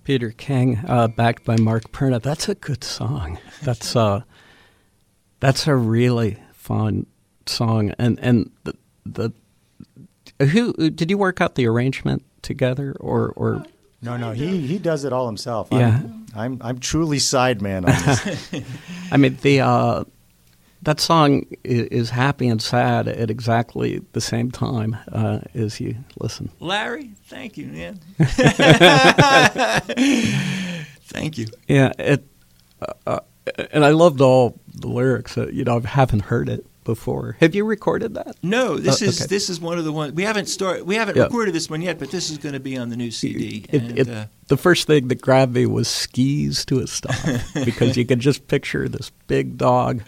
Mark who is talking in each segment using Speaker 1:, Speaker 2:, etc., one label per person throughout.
Speaker 1: Peter King, backed by Mark Perna. That's a good song. That's a really fun song. And the who did you work out the arrangement together or?
Speaker 2: No, he does it all himself.
Speaker 1: Yeah,
Speaker 2: I'm truly sideman on this.
Speaker 1: I mean that song is happy and sad at exactly the same time as you listen.
Speaker 3: Larry, thank you, man. Thank you.
Speaker 1: Yeah, and I loved all the lyrics. I haven't heard it before. Have you recorded that?
Speaker 3: No, this
Speaker 1: okay.
Speaker 3: is one of the ones we haven't recorded this one yet, but this is going to be on the new CD.
Speaker 1: The first thing that grabbed me was skis to a stop because you could just picture this big dog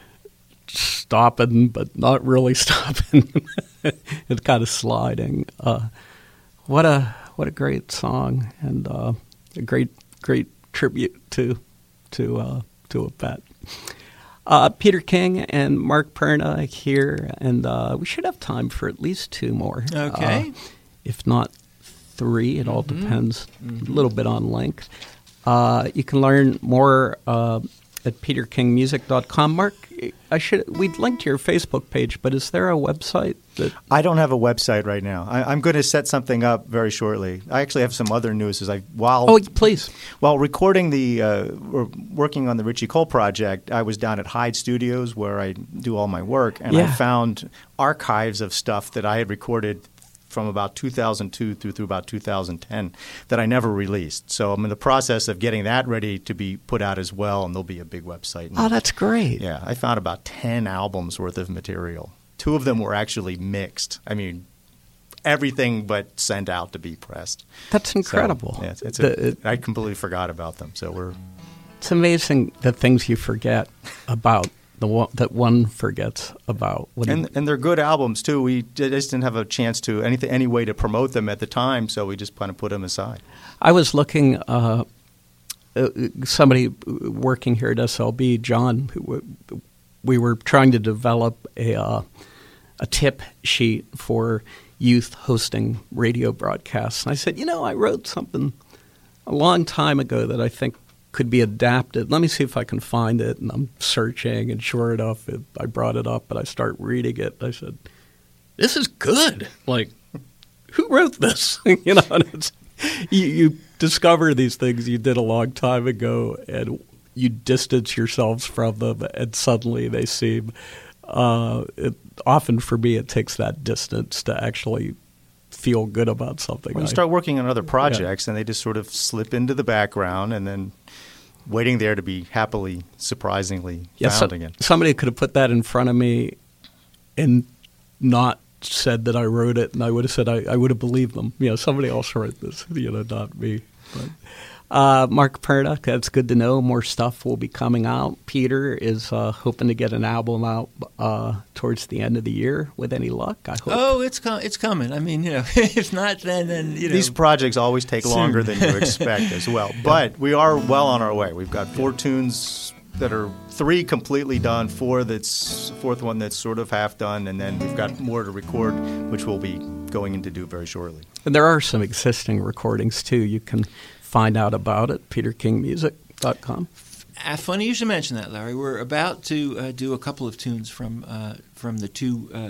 Speaker 1: stopping, but not really stopping. It's kind of sliding. What a great song and a great tribute to a pet. Peter King and Mark Perna here, and we should have time for at least two more.
Speaker 3: Okay.
Speaker 1: If not three, it all depends a little bit on length. You can learn more at peterkingmusic.com. Mark, we'd link to your Facebook page, but is there a website?
Speaker 2: I don't have a website right now. I'm going to set something up very shortly. I actually have some other news.
Speaker 1: Please.
Speaker 2: While recording or working on the Richie Cole project, I was down at Hyde Studios where I do all my work, and I found archives of stuff that I had recorded from about 2002 through about 2010 that I never released. So I'm in the process of getting that ready to be put out as well, and there'll be a big website.
Speaker 1: Oh, that's great.
Speaker 2: Yeah, I found about 10 albums worth of material. 2 of them were actually mixed. I mean, everything but sent out to be pressed.
Speaker 1: That's incredible.
Speaker 2: So, yeah, I completely forgot about them. So
Speaker 1: it's amazing the things you forget about. That one forgets about.
Speaker 2: And they're good albums, too. We just didn't have a chance to any way to promote them at the time, so we just kind of put them aside.
Speaker 1: I was looking, somebody working here at SLB, John, we were trying to develop a tip sheet for youth hosting radio broadcasts. And I said, I wrote something a long time ago that I think could be adapted. Let me see if I can find it. And I'm searching, and sure enough, I brought it up, and I start reading it. I said, this is good. Like, who wrote this? And it's, you discover these things you did a long time ago, and you distance yourselves from them, and suddenly they seem often for me it takes that distance to actually feel good about something.
Speaker 2: When you start working on other projects, and they just sort of slip into the background, and then waiting there to be happily, surprisingly found again. Somebody
Speaker 1: could have put that in front of me and not said that I wrote it, and I would have said I would have believed them. Somebody else wrote this, not me. But Mark Perna, that's good to know. More stuff will be coming out. Peter is hoping to get an album out towards the end of the year. With any luck, I hope.
Speaker 3: Oh, it's coming. I mean, if not, then
Speaker 2: these projects always take longer than you expect as well. But we are well on our way. We've got 4 tunes that are 3 completely done, 4th one that's sort of half done, and then we've got more to record, which we'll be going in to do very shortly.
Speaker 1: And there are some existing recordings too. You can find out about it, peterkingmusic.com.
Speaker 3: Funny you should mention that, Larry. We're about to do a couple of tunes from the 2